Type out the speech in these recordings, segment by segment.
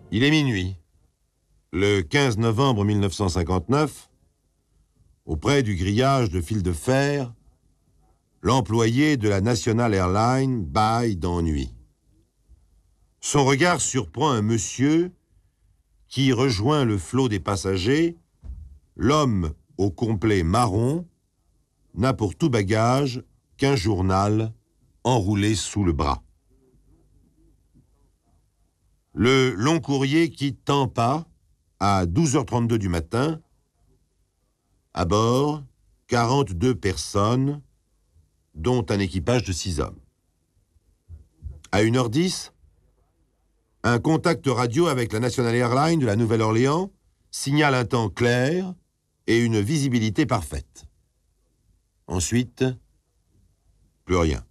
Il est minuit. Le 15 novembre 1959, auprès du grillage de fil de fer, l'employé de la National Airlines bâille d'ennui. Son regard surprend un monsieur qui rejoint le flot des passagers. L'homme au complet marron n'a pour tout bagage qu'un journal enroulé sous le bras. Le long courrier quitte Tampa à 12h32 du matin. À bord, 42 personnes, dont un équipage de 6 hommes. À 1h10, un contact radio avec la National Airlines de la Nouvelle-Orléans signale un temps clair et une visibilité parfaite. Ensuite, plus rien.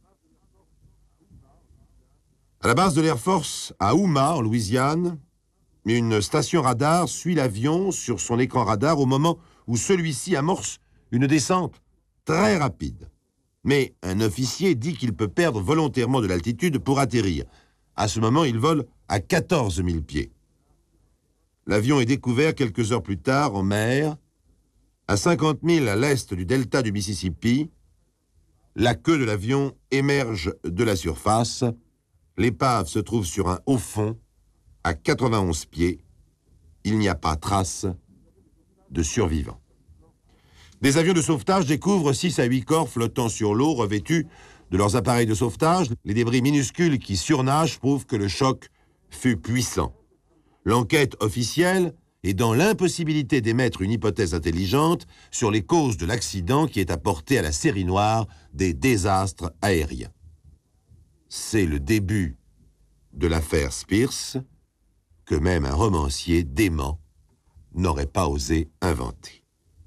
À la base de l'Air Force, à Houma, en Louisiane, une station radar suit l'avion sur son écran radar au moment où celui-ci amorce une descente très rapide. Mais un officier dit qu'il peut perdre volontairement de l'altitude pour atterrir. À ce moment, il vole à 14 000 pieds. L'avion est découvert quelques heures plus tard en mer, à 50 000 à l'est du delta du Mississippi. La queue de l'avion émerge de la surface. L'épave se trouve sur un haut fond, à 91 pieds. Il n'y a pas trace de survivants. Des avions de sauvetage découvrent 6 à 8 corps flottant sur l'eau, revêtus de leurs appareils de sauvetage. Les débris minuscules qui surnagent prouvent que le choc fut puissant. L'enquête officielle est dans l'impossibilité d'émettre une hypothèse intelligente sur les causes de l'accident qui est apporté à la série noire des désastres aériens. C'est le début de l'affaire Spears que même un romancier dément n'aurait pas osé inventer.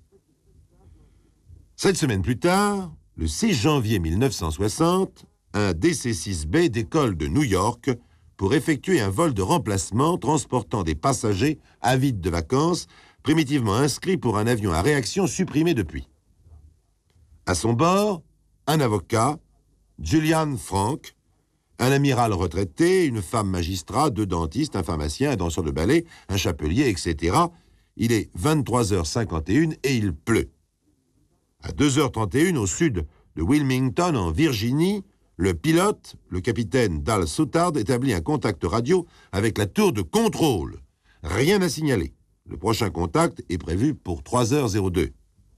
7 semaines plus tard, le 6 janvier 1960, un DC-6B décolle de New York pour effectuer un vol de remplacement transportant des passagers avides de vacances, primitivement inscrits pour un avion à réaction supprimé depuis. À son bord, un avocat, Julian Frank, un amiral retraité, une femme magistrat, 2 dentistes, un pharmacien, un danseur de ballet, un chapelier, etc. Il est 23h51 et il pleut. À 2h31, au sud de Wilmington, en Virginie, le pilote, le capitaine Dal Soutard, établit un contact radio avec la tour de contrôle. Rien à signaler. Le prochain contact est prévu pour 3h02.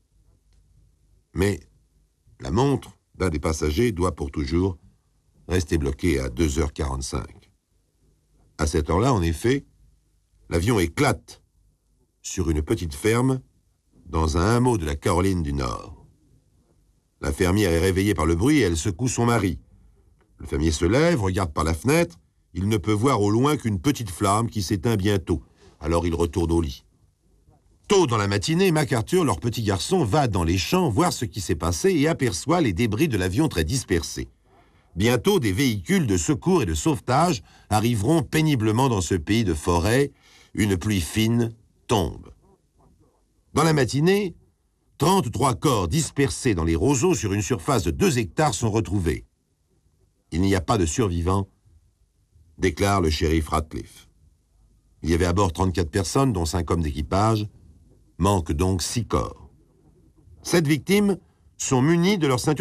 Mais la montre d'un des passagers doit pour toujours rester bloquée à 2h45. À cette heure-là, en effet, l'avion éclate sur une petite ferme dans un hameau de la Caroline du Nord. La fermière est réveillée par le bruit et elle secoue son mari. Le fermier se lève, regarde par la fenêtre. Il ne peut voir au loin qu'une petite flamme qui s'éteint bientôt. Alors il retourne au lit. Tôt dans la matinée, MacArthur, leur petit garçon, va dans les champs voir ce qui s'est passé et aperçoit les débris de l'avion très dispersés. Bientôt, des véhicules de secours et de sauvetage arriveront péniblement dans ce pays de forêt. Une pluie fine tombe. Dans la matinée, 33 corps dispersés dans les roseaux sur une surface de 2 hectares sont retrouvés. Il n'y a pas de survivants, déclare le shérif Ratcliffe. Il y avait à bord 34 personnes, dont 5 hommes d'équipage. Manque donc 6 corps. 7 victimes sont munies de leur ceinture